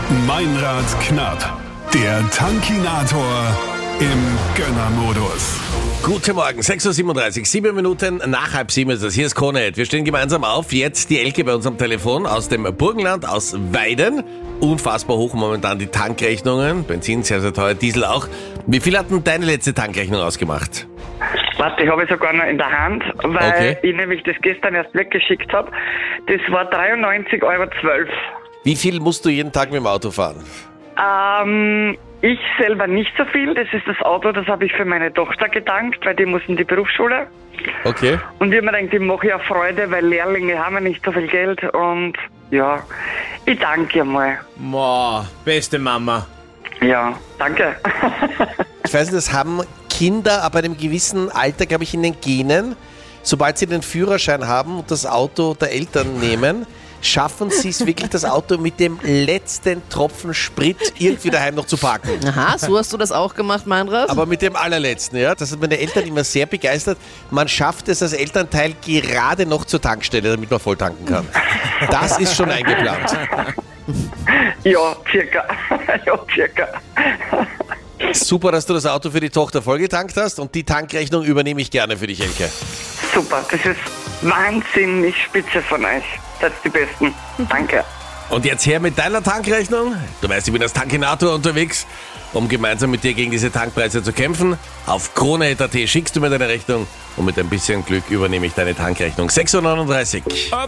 Meinrad knapp. Der Tankinator im Gönnermodus. Guten Morgen, 6.37 Uhr, 7 Minuten nach 6:30 ist das. Hier ist Krone. Wir stehen gemeinsam auf. Jetzt die Elke bei uns am Telefon aus dem Burgenland, aus Weiden. Unfassbar hoch momentan die Tankrechnungen. Benzin sehr, sehr teuer, Diesel auch. Wie viel hat denn deine letzte Tankrechnung ausgemacht? Warte, ich habe es sogar noch in der Hand, weil ich nämlich das gestern erst weggeschickt habe. Das war 93,12 Euro. Wie viel musst du jeden Tag mit dem Auto fahren? Ich selber nicht so viel. Das ist das Auto, das habe ich für meine Tochter getankt, weil die muss in die Berufsschule. Okay. Und ich habe mir gedacht, ich mache ja Freude, weil Lehrlinge haben ja nicht so viel Geld. Und ja, ich danke ihr mal. Boah, beste Mama. Ja, danke. Ich weiß nicht, das haben Kinder ab einem gewissen Alter, glaube ich, in den Genen. Sobald sie den Führerschein haben und das Auto der Eltern nehmen, schaffen sie es wirklich, das Auto mit dem letzten Tropfen Sprit irgendwie daheim noch zu parken. Aha, so hast du das auch gemacht, Meinrad? Aber mit dem allerletzten, ja. Das sind meine Eltern immer sehr begeistert. Man schafft es als Elternteil gerade noch zur Tankstelle, damit man voll tanken kann. Das ist schon eingeplant. Ja, circa. Ja, circa. Super, dass du das Auto für die Tochter vollgetankt hast und die Tankrechnung übernehme ich gerne für dich, Elke. Super, das ist wahnsinnig spitze von euch. Seid die Besten. Danke. Und jetzt her mit deiner Tankrechnung. Du weißt, ich bin als Tankinator unterwegs, um gemeinsam mit dir gegen diese Tankpreise zu kämpfen. Auf krone.at schickst du mir deine Rechnung und mit ein bisschen Glück übernehme ich deine Tankrechnung. 6.39 Uhr.